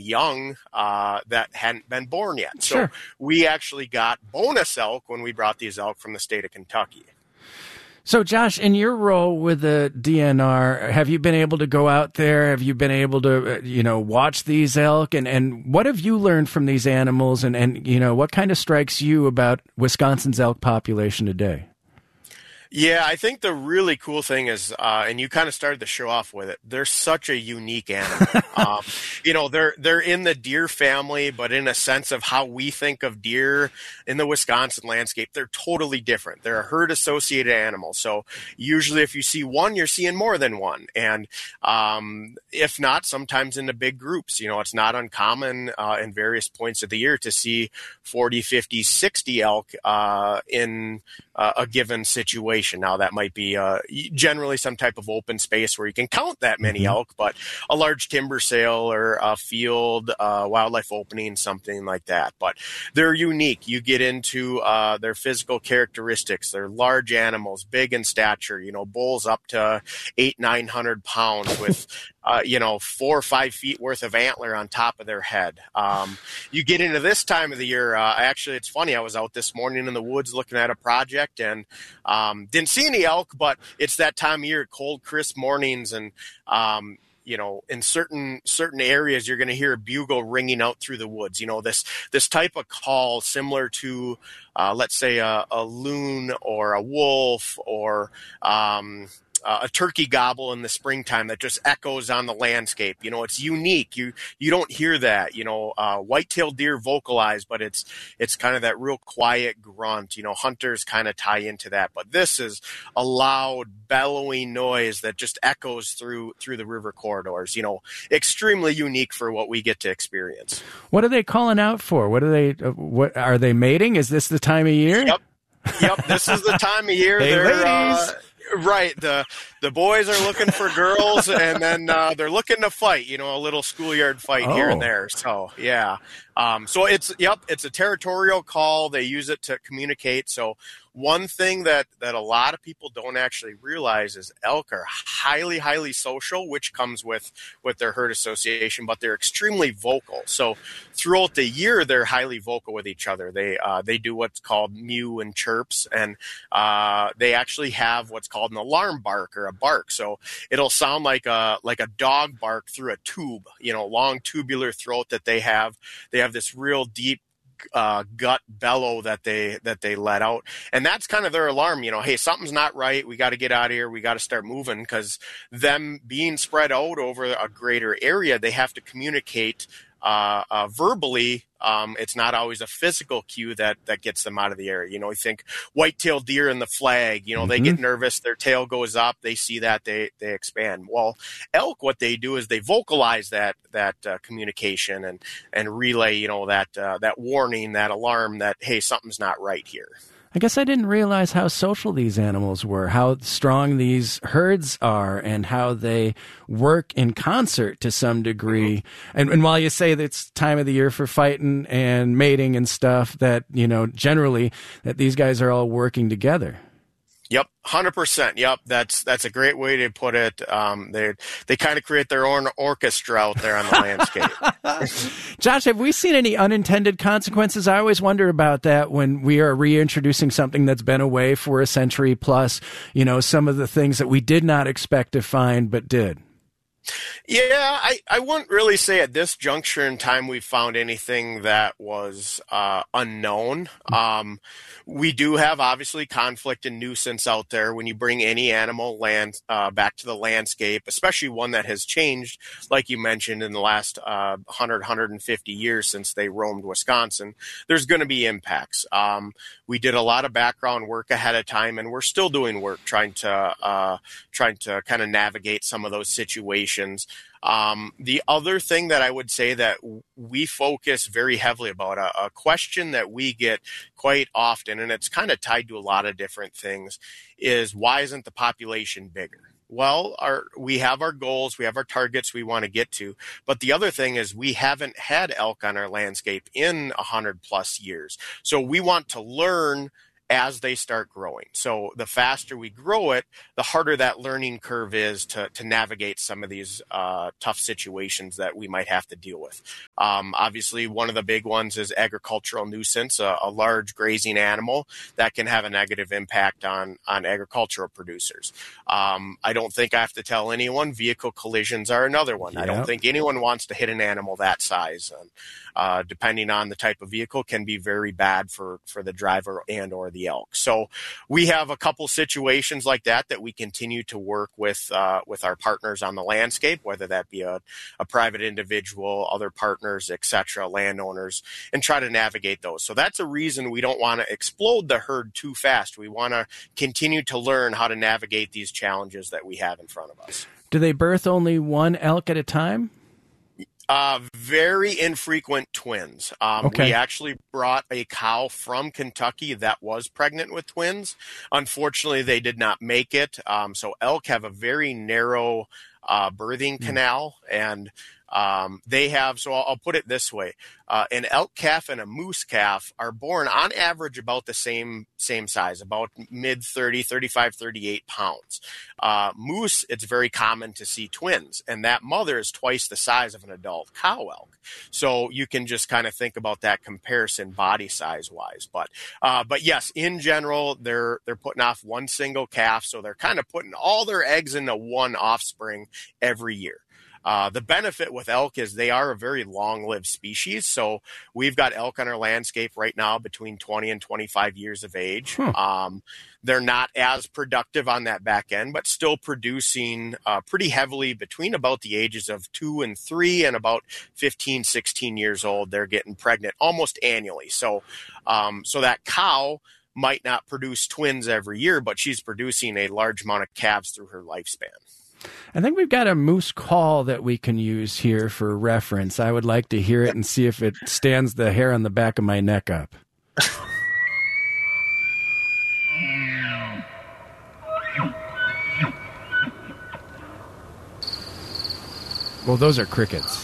young that hadn't been born yet. So Sure. we actually got bonus elk when we brought these elk from the state of Kentucky. So, Josh, in your role with the DNR, have you been able to go out there? Have you been able to, watch these elk? And what have you learned from these animals? And what kind of strikes you about Wisconsin's elk population today? Yeah, I think the really cool thing is, and you kind of started the show off with it, they're such a unique animal. They're in the deer family, but in a sense of how we think of deer in the Wisconsin landscape, they're totally different. They're a herd-associated animal. So usually if you see one, you're seeing more than one. And if not, sometimes in the big groups. It's not uncommon in various points of the year to see 40, 50, 60 elk in a given situation. Now, that might be generally some type of open space where you can count that many elk, but a large timber sale or a field, wildlife opening, something like that. But they're unique. You get into their physical characteristics. They're large animals, big in stature, bulls up to 800-900 pounds with 4 or 5 feet worth of antler on top of their head. You get into this time of the year. Actually, it's funny. I was out this morning in the woods looking at a project and didn't see any elk, but it's that time of year, cold, crisp mornings. And, in certain areas, you're going to hear a bugle ringing out through the woods. This type of call similar to, let's say, a loon or a wolf or a turkey gobble in the springtime that just echoes on the landscape. It's unique. You don't hear that. White-tailed deer vocalize, but it's kind of that real quiet grunt. Hunters kind of tie into that. But this is a loud, bellowing noise that just echoes through the river corridors. Extremely unique for what we get to experience. What are they calling out for? What are they mating? Is this the time of year? Yep. This is the time of year. Hey, ladies. Right. The boys are looking for girls, and then they're looking to fight, a little schoolyard fight here and there. So, yeah. So it's a territorial call. They use it to communicate. So one thing that a lot of people don't actually realize is elk are highly, highly social, which comes with their herd association, but they're extremely vocal. So throughout the year, they're highly vocal with each other. They do what's called mew and chirps, and they actually have what's called an alarm bark or a bark. So it'll sound like a dog bark through a tube, long tubular throat that they have. They have this real deep gut bellow that they let out, and that's kind of their alarm. Hey, something's not right. We got to get out of here. We got to start moving, because them being spread out over a greater area, they have to communicate verbally. It's not always a physical cue that gets them out of the area. You think white-tailed deer in the flag, they get nervous, their tail goes up, they see that, they expand. Well, elk, what they do is they vocalize that communication and relay, that warning, that alarm that, hey, something's not right here. I guess I didn't realize how social these animals were, how strong these herds are, and how they work in concert to some degree. And while you say that it's time of the year for fighting and mating and stuff, that, generally that these guys are all working together. Yep, 100%. Yep, that's a great way to put it. They kind of create their own orchestra out there on the landscape. Josh, have we seen any unintended consequences? I always wonder about that when we are reintroducing something that's been away for a century plus. Some of the things that we did not expect to find but did. Yeah, I wouldn't really say at this juncture in time we've found anything that was unknown. We do have, obviously, conflict and nuisance out there when you bring any animal back to the landscape, especially one that has changed, like you mentioned, in the last 150 years since they roamed Wisconsin. There's going to be impacts. We did a lot of background work ahead of time, and we're still doing work trying to kind of navigate some of those situations. The other thing that I would say that we focus very heavily about, a question that we get quite often, and it's kind of tied to a lot of different things, is why isn't the population bigger? Well, we have our goals, we have our targets we want to get to, but the other thing is we haven't had elk on our landscape in 100 plus years. So we want to learn as they start growing. So the faster we grow it, the harder that learning curve is to navigate some of these tough situations that we might have to deal with. Obviously, one of the big ones is agricultural nuisance, a large grazing animal that can have a negative impact on agricultural producers. I don't think I have to tell anyone vehicle collisions are another one. Yep. I don't think anyone wants to hit an animal that size. Depending on the type of vehicle, can be very bad for the driver and or the elk. So we have a couple situations like that we continue to work with our partners on the landscape, whether that be a private individual, other partners, etc., landowners, and try to navigate those. So that's a reason we don't want to explode the herd too fast. We want to continue to learn how to navigate these challenges that we have in front of us. Do they birth only one elk at a time? Very infrequent twins. Okay. We actually brought a cow from Kentucky that was pregnant with twins. Unfortunately, they did not make it. So elk have a very narrow birthing canal, and they have, so I'll put it this way, an elk calf and a moose calf are born on average about the same size, about mid 30, 35, 38 pounds. Moose, it's very common to see twins, and that mother is twice the size of an adult cow elk. So you can just kind of think about that comparison body size wise. But yes, in general, they're putting off one single calf, so they're kind of putting all their eggs into one offspring every year. The benefit with elk is they are a very long-lived species. So we've got elk on our landscape right now between 20 and 25 years of age. They're not as productive on that back end, but still producing pretty heavily between about the ages of 2 and 3 and about 15, 16 years old. They're getting pregnant almost annually. So that cow might not produce twins every year, but she's producing a large amount of calves through her lifespan. I think we've got a moose call that we can use here for reference. I would like to hear it and see if it stands the hair on the back of my neck up. Well, those are crickets.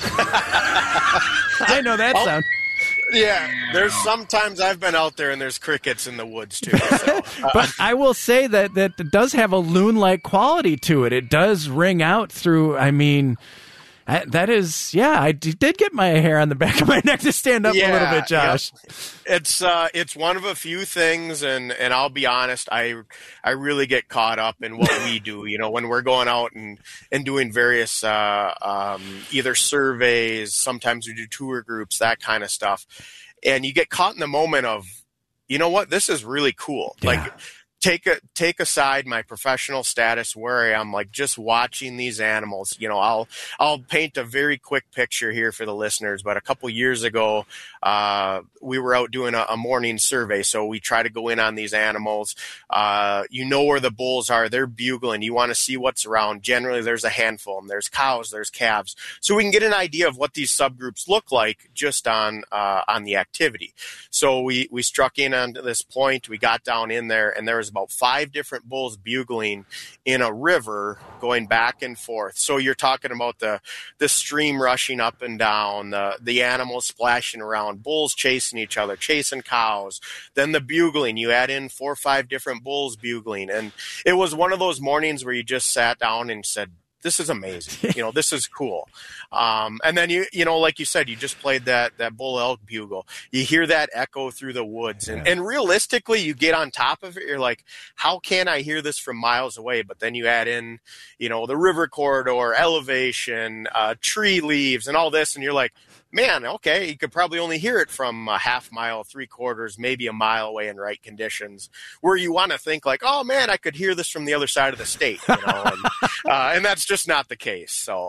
I know that sound. Yeah, there's sometimes I've been out there and there's crickets in the woods too. So, But I will say that it does have a loon-like quality to it. It does ring out through, I mean, that is, yeah, I did get my hair on the back of my neck to stand up a little bit, Josh. Yep. It's one of a few things, and I'll be honest, I really get caught up in what we do, when we're going out and doing various either surveys, sometimes we do tour groups, that kind of stuff. And you get caught in the moment of, you know what, this is really cool. Yeah. Like, take aside my professional status where I am, like just watching these animals. I'll paint a very quick picture here for the listeners. But a couple years ago, we were out doing a morning survey. So we try to go in on these animals. Where the bulls are. They're bugling. You want to see what's around. Generally, there's a handful. And there's cows. There's calves. So we can get an idea of what these subgroups look like just on the activity. So we struck in on this point. We got down in there, and there was about 5 different bulls bugling in a river going back and forth. So you're talking about the stream rushing up and down, the animals splashing around, bulls chasing each other, chasing cows, then the bugling. You add in 4 or 5 different bulls bugling. And it was one of those mornings where you just sat down and said, this is amazing. This is cool. And then like you said, you just played that bull elk bugle. You hear that echo through the woods, and realistically, you get on top of it. You're like, how can I hear this from miles away? But then you add in, the river corridor, elevation, tree leaves, and all this, and you're like, man, okay, you could probably only hear it from a half mile, 3/4, maybe a mile away in right conditions, where you want to think like, oh man, I could hear this from the other side of the state, and that's just not the case. So,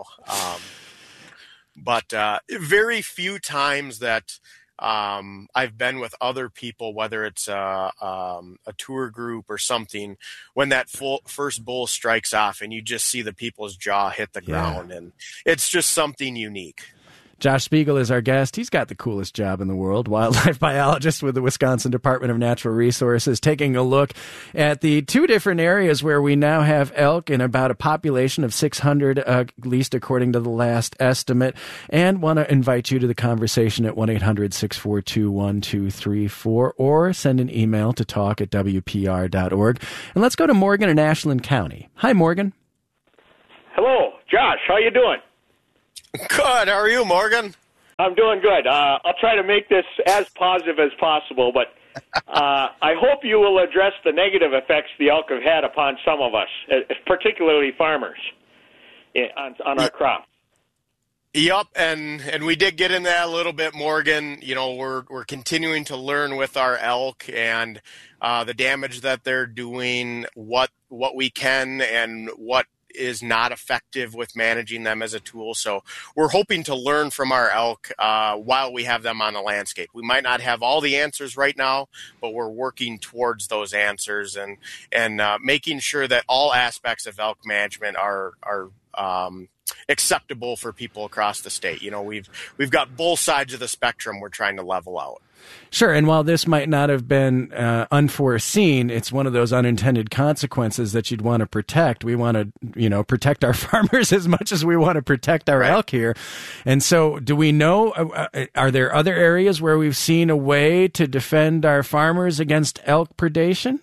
but very few times that I've been with other people, whether it's a tour group or something, when that first bull strikes off and you just see the people's jaw hit the ground, and it's just something unique. Josh Spiegel is our guest. He's got the coolest job in the world, wildlife biologist with the Wisconsin Department of Natural Resources, taking a look at the two different areas where we now have elk in about a population of 600, at least according to the last estimate, and want to invite you to the conversation at 1-800-642-1234 or send an email to talk@wpr.org. And let's go to Morgan in Ashland County. Hi, Morgan. Hello, Josh. How you doing? Good. How are you, Morgan? I'm doing good. I'll try to make this as positive as possible, but I hope you will address the negative effects the elk have had upon some of us, particularly farmers, on our crops. Yep, and we did get into that a little bit, Morgan. You know, we're continuing to learn with our elk and the damage that they're doing, what we can and what is not effective with managing them as a tool. So we're hoping to learn from our elk while we have them on the landscape. We might not have all the answers right now, but we're working towards those answers and making sure that all aspects of elk management are acceptable for people across the state. You know, we've got both sides of the spectrum we're trying to level out. Sure, and while this might not have been unforeseen, it's one of those unintended consequences that you'd want to protect. We want to, protect our farmers as much as we want to protect our elk here. And so do we know, are there other areas where we've seen a way to defend our farmers against elk predation?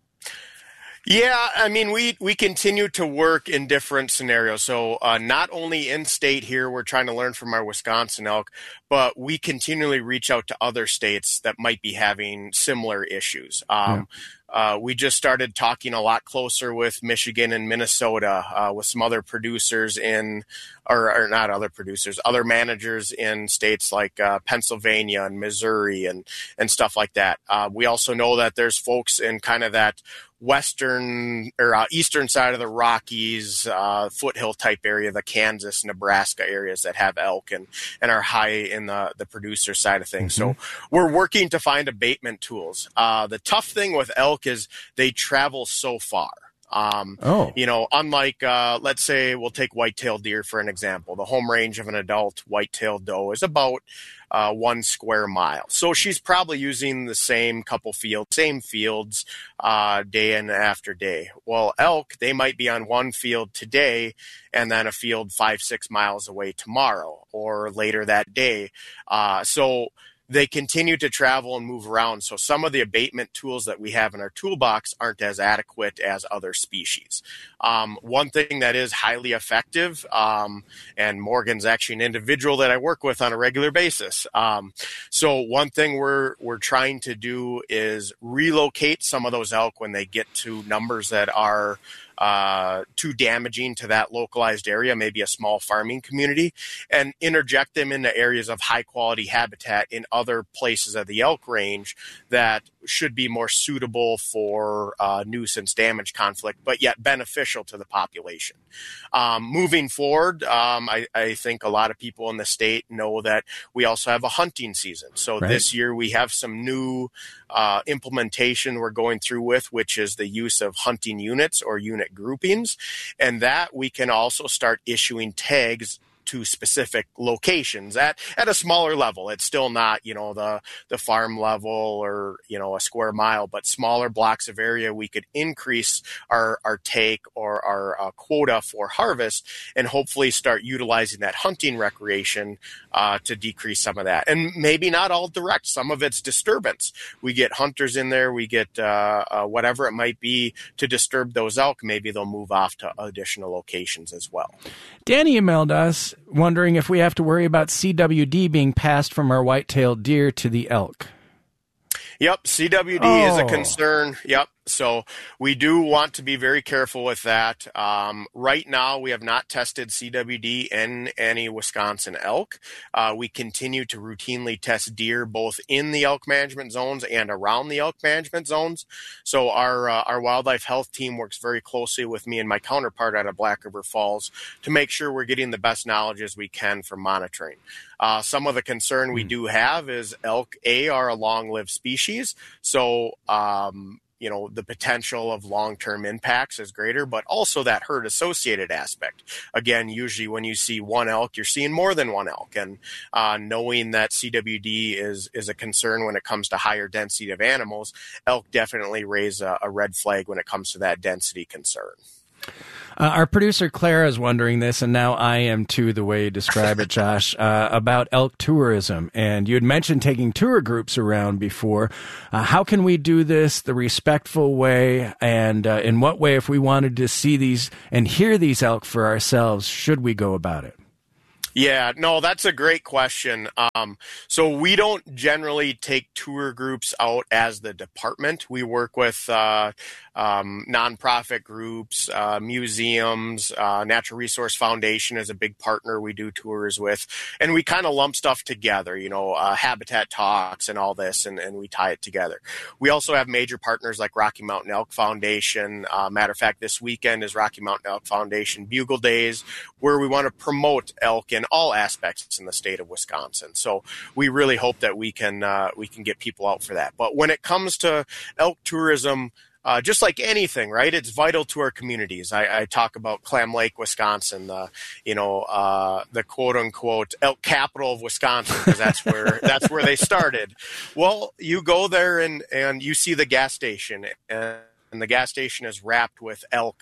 Yeah, I mean, we continue to work in different scenarios. So not only in state here, we're trying to learn from our Wisconsin elk, but we continually reach out to other states that might be having similar issues. We just started talking a lot closer with Michigan and Minnesota, with some other producers or not other producers, other managers in states like Pennsylvania and Missouri and stuff like that. We also know that there's folks in kind of that western or eastern side of the Rockies, foothill type area, the Kansas, Nebraska areas that have elk and are high in the producer side of things. Mm-hmm. So we're working to find abatement tools. The tough thing with elk is they travel so far. Unlike, let's say we'll take white-tailed deer for an example. The home range of an adult white-tailed doe is about 1 square mile. So she's probably using the same fields day in after day. Well, elk, they might be on one field today and then a field 5-6 miles away tomorrow or later that day. So they continue to travel and move around. So some of the abatement tools that we have in our toolbox aren't as adequate as other species. One thing that is highly effective, and Morgan's actually an individual that I work with on a regular basis. So one thing we're trying to do is relocate some of those elk when they get to numbers that are too damaging to that localized area, maybe a small farming community, and interject them into areas of high quality habitat in other places of the elk range that should be more suitable for nuisance damage conflict, but yet beneficial to the population. Moving forward, I think a lot of people in the state know that we also have a hunting season. So This year we have some new implementation we're going through with, which is the use of hunting units or unit groupings, and that we can also start issuing tags to specific locations at a smaller level. It's still not, the farm level or, a square mile, but smaller blocks of area. We could increase our take or our quota for harvest and hopefully start utilizing that hunting recreation to decrease some of that. And maybe not all direct. Some of it's disturbance. We get hunters in there. We get whatever it might be to disturb those elk. Maybe they'll move off to additional locations as well. Danny emailed us wondering if we have to worry about CWD being passed from our white-tailed deer to the elk. Yep, CWD is a concern. Yep. So we do want to be very careful with that. Right now, we have not tested CWD in any Wisconsin elk. We continue to routinely test deer both in the elk management zones and around the elk management zones. So our wildlife health team works very closely with me and my counterpart out of Black River Falls to make sure we're getting the best knowledge as we can from monitoring. Some of the concern we do have is elk, are a long-lived species. So, the potential of long-term impacts is greater, but also that herd associated aspect. Again, usually when you see one elk, you're seeing more than one elk. And knowing that CWD is a concern when it comes to higher density of animals, elk definitely raise a red flag when it comes to that density concern. Our producer Clara is wondering this, and now I am too, the way you describe it, Josh, about elk tourism. And you had mentioned taking tour groups around before. How can we do this the respectful way, and in what way, if we wanted to see these and hear these elk for ourselves, should we go about it? Yeah, no, that's a great question. So we don't generally take tour groups out as the department. We work with nonprofit groups, museums, Natural Resource Foundation is a big partner we do tours with, and we kind of lump stuff together, habitat talks and all this, and we tie it together. We also have major partners like Rocky Mountain Elk Foundation. Matter of fact, this weekend is Rocky Mountain Elk Foundation Bugle Days, where we want to promote elk in all aspects in the state of Wisconsin. So we really hope that we can get people out for that. But when it comes to elk tourism, just like anything, right? It's vital to our communities. I talk about Clam Lake, Wisconsin, the quote unquote elk capital of Wisconsin, because that's where they started. Well, you go there and you see the gas station, and the gas station is wrapped with elk,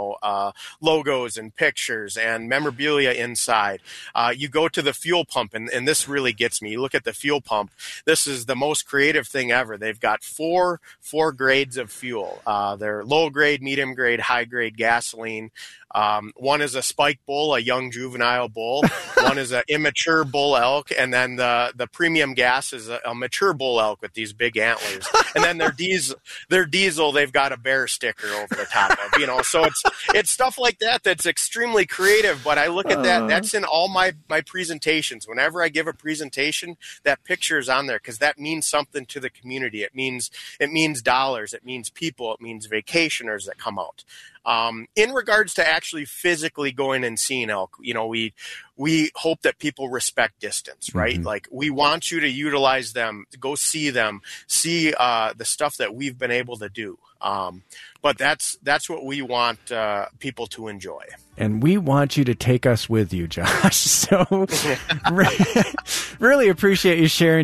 logos and pictures and memorabilia inside. You go to the fuel pump, and this really gets me. You look at the fuel pump. This is the most creative thing ever. They've got four grades of fuel. They're low grade, medium grade, high grade gasoline. One is a spike bull, a young juvenile bull. One is an immature bull elk, and then the premium gas is a mature bull elk with these big antlers. And then their diesel, they've got a bear sticker over the top of. So it's stuff like that that's extremely creative. But I look at that. That's in all my presentations. Whenever I give a presentation, that picture is on there because that means something to the community. It means dollars. It means people. It means vacationers that come out. In regards to actually physically going and seeing elk, we hope that people respect distance, right? Mm-hmm. Like, we want you to utilize them, go see them, see the stuff that we've been able to do. But that's what we want people to enjoy. And we want you to take us with you, Josh. So really appreciate you sharing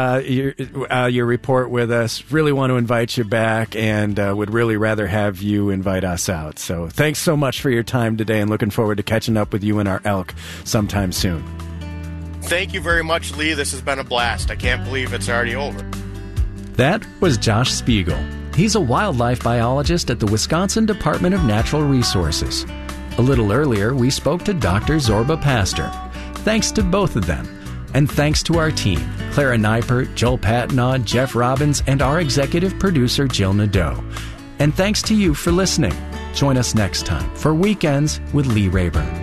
your report with us. Really want to invite you back, and would really rather have you invite us out. So thanks so much for your time today, and looking forward to catching up with you and our elk sometime soon. Thank you very much, Lee. This has been a blast. I can't believe it's already over. That was Josh Spiegel. He's a wildlife biologist at the Wisconsin Department of Natural Resources. A little earlier, we spoke to Dr. Zorba Pastor. Thanks to both of them. And thanks to our team, Clara Neipert, Joel Patnaud, Jeff Robbins, and our executive producer, Jill Nadeau. And thanks to you for listening. Join us next time for Weekends with Lee Rayburn.